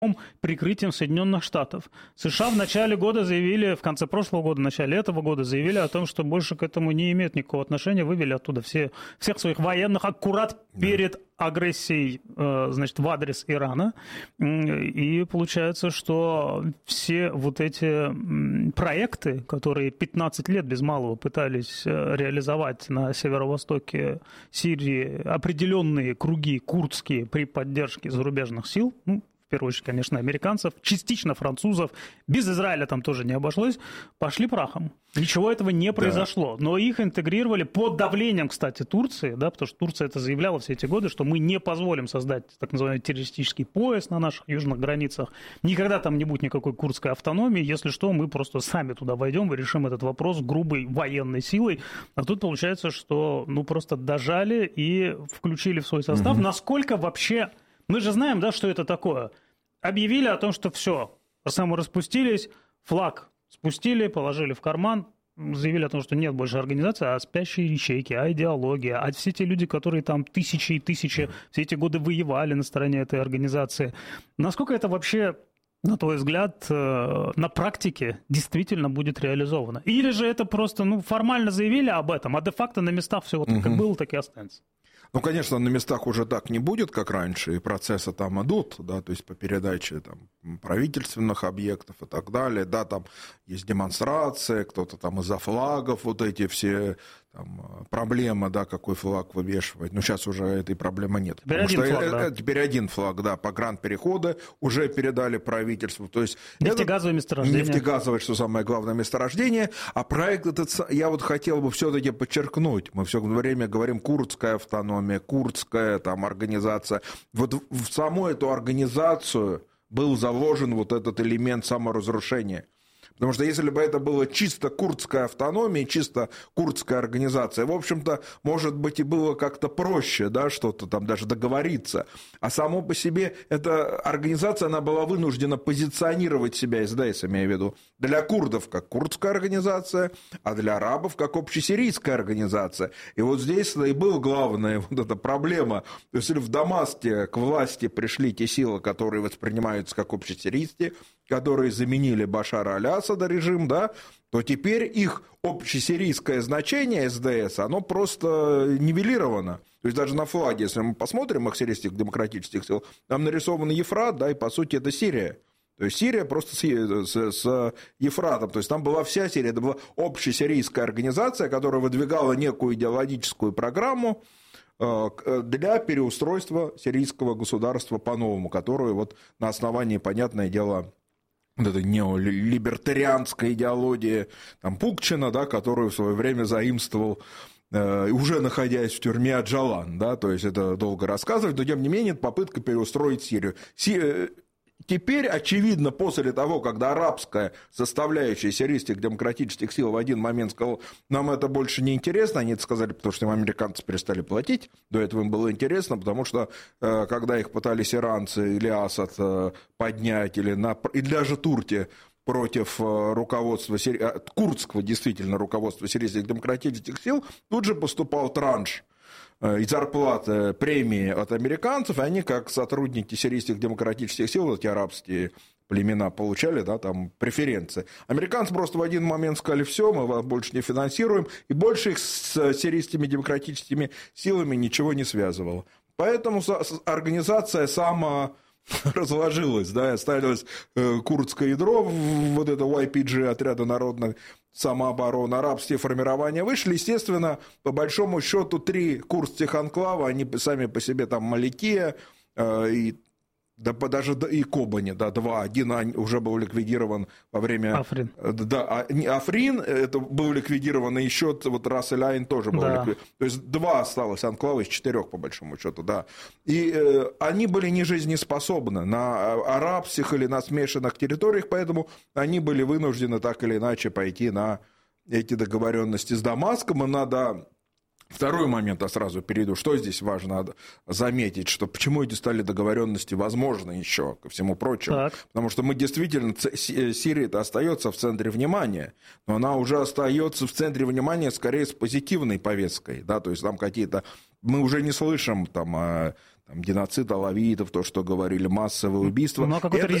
прикрытием Соединенных Штатов. США в начале года заявили, в конце прошлого года, в начале этого года заявили о том, что больше к этому не имеют никакого отношения, вывели оттуда всех своих военных аккурат перед агрессией, значит, в адрес Ирана. И получается, что все вот эти проекты, которые 15 лет без малого пытались реализовать на северо-востоке Сирии определенные круги курдские при поддержке зарубежных сил, в первую очередь, конечно, американцев, частично французов, без Израиля там тоже не обошлось, пошли прахом. Ничего этого не произошло. Но их интегрировали под давлением, кстати, Турции, да, потому что Турция это заявляла все эти годы, что мы не позволим создать так называемый террористический пояс на наших южных границах. Никогда там не будет никакой курдской автономии. Если что, мы просто сами туда войдем и решим этот вопрос грубой военной силой. А тут получается, что просто дожали и включили в свой состав. Насколько вообще... Мы же знаем, да, что это такое. Объявили о том, что все, самораспустились, флаг спустили, положили в карман, заявили о том, что нет больше организации, а спящие ячейки, а идеология, а все те люди, которые там тысячи и тысячи все эти годы воевали на стороне этой организации. Насколько это вообще, на твой взгляд, на практике действительно будет реализовано? Или же это просто, формально заявили об этом, а де-факто на местах все вот как было, так и останется? Конечно, на местах уже так не будет, как раньше, и процессы там идут, да, то есть по передаче там правительственных объектов и так далее, да, там есть демонстрации, кто-то там из-за флагов вот эти все там проблемы, да, какой флаг вывешивать, сейчас уже этой проблемы нет. Теперь один флаг, да, погранпереходы уже передали правительству, то есть... Нефтегазовое месторождение. Нефтегазовое, что самое главное, месторождение, а проект этот, я вот хотел бы все-таки подчеркнуть, мы все время говорим курдская автономия, курдская там организация, вот в саму эту организацию был заложен вот этот элемент саморазрушения. Потому что если бы это было чисто курдская автономия, чисто курдская организация, в общем-то, может быть, и было как-то проще, да, что-то там даже договориться. А само по себе эта организация, она была вынуждена позиционировать себя, СДС, имею в виду, для курдов как курдская организация, а для арабов как общесирийская организация. И вот здесь и была главная вот эта проблема. То есть, если в Дамаске к власти пришли те силы, которые воспринимаются как общесирийские, которые заменили Башара аль-Асада режим, да, то теперь их общесирийское значение СДС, оно просто нивелировано. То есть даже на флаге, если мы посмотрим их сирийских демократических сил, там нарисован Ефрат, да, и по сути это Сирия. То есть Сирия просто с Ефратом, то есть там была вся Сирия, это была общесирийская организация, которая выдвигала некую идеологическую программу для переустройства сирийского государства по-новому, которую вот на основании, понятное дело, вот эта неолибертарианская идеология там, Пукчина, да, которую в свое время заимствовал, уже находясь в тюрьме, Аджалан, да, то есть это долго рассказывать, но тем не менее попытка переустроить Сирию. Теперь, очевидно, после того, когда арабская составляющая сирийских демократических сил в один момент сказала, нам это больше не интересно, они это сказали, потому что им американцы перестали платить, до этого им было интересно, потому что когда их пытались иранцы или Асад поднять, и даже Турки против руководства, курдского действительно руководства сирийских демократических сил, тут же поступал транш и зарплаты, премии от американцев, и они, как сотрудники сирийских демократических сил, эти арабские племена, получали, да, там, преференции. Американцы просто в один момент сказали, все, мы вас больше не финансируем, и больше их с сирийскими демократическими силами ничего не связывало. Поэтому организация разложилась, да, оставилось курдское ядро, вот это YPG, отряда народной самообороны, арабские формирования вышли, естественно, по большому счету 3 курдских анклава, они сами по себе там Маликия и даже и Кобани, да, 2. Один уже был ликвидирован во время... Африн. Да, Африн, это был ликвидирован, и еще вот Рас-эль-Айн тоже был ликвидирован. То есть 2 осталось анклава из 4, по большому счету, да. И они были не жизнеспособны на арабских или на смешанных территориях, поэтому они были вынуждены так или иначе пойти на эти договоренности с Дамаском, и надо... Второй момент, я сразу перейду. Что здесь важно заметить, что почему эти стали договоренности возможны еще, ко всему прочему. Так. Потому что мы действительно, Сирия-то остается в центре внимания, но она уже остается в центре внимания скорее с позитивной повесткой, да, то есть там какие-то... Мы уже не слышим там там, геноцид алавитов, то, что говорили, массовые убийства. Ну, а какой-то